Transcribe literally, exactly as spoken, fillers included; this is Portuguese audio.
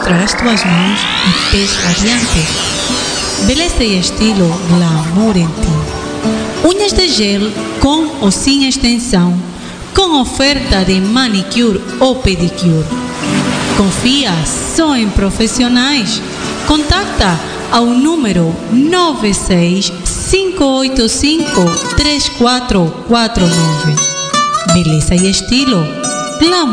mostrar as tuas mãos e pés radiantes. Beleza e estilo glamour em ti. Unhas de gel com ou sem extensão, com oferta de manicure ou pedicure. Confia só em profissionais. Contacta ao número nove seis cinco oito cinco três quatro quatro nove. Beleza e estilo glamour.